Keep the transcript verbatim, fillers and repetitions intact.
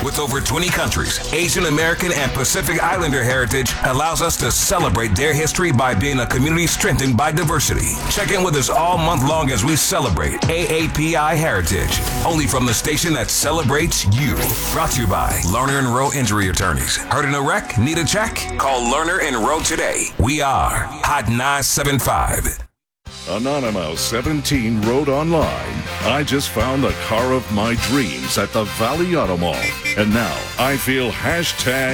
With over twenty countries, Asian American and Pacific Islander heritage allows us to celebrate their history by being a community strengthened by diversity. Check in with us all month long as we celebrate A A P I heritage. Only from the station that celebrates you. Brought to you by Lerner and Rowe Injury Attorneys. Heard in a wreck? Need a check? Call Lerner and Rowe today. We are Hot nine seven five. Anonymous seventeen wrote online, I just found the car of my dreams at the Valley Auto Mall. And now I feel hashtag